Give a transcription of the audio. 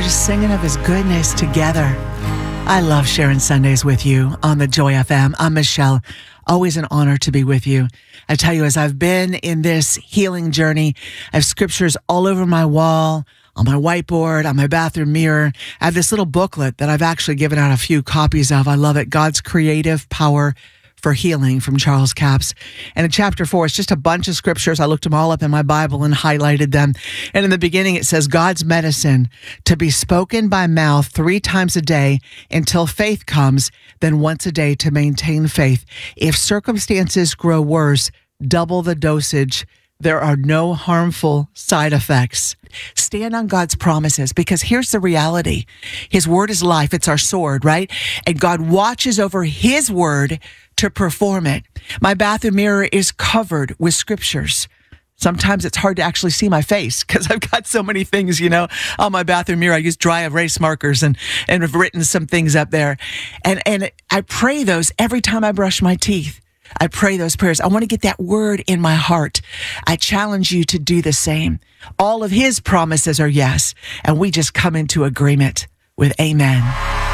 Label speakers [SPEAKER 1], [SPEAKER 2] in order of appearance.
[SPEAKER 1] we're just singing of his goodness together. I love sharing Sundays with you on the Joy FM. I'm Michelle. Always an honor to be with you. I tell you, as I've been in this healing journey, I have scriptures all over my wall, on my whiteboard, on my bathroom mirror. I have this little booklet that I've actually given out a few copies of. I love it. God's Creative Power for Healing from Charles Capps. And in chapter 4, it's just a bunch of scriptures. I looked them all up in my Bible and highlighted them. And in the beginning, it says, God's medicine to be spoken by mouth 3 times a day until faith comes, then once a day to maintain faith. If circumstances grow worse, double the dosage. There are no harmful side effects. Stand on God's promises, because here's the reality. His word is life. It's our sword, right? And God watches over his word to perform it. My bathroom mirror is covered with scriptures. Sometimes it's hard to actually see my face because I've got so many things, on my bathroom mirror. I use dry erase markers and have written some things up there. And I pray those every time I brush my teeth. I pray those prayers. I want to get that word in my heart. I challenge you to do the same. All of his promises are yes, and we just come into agreement with amen.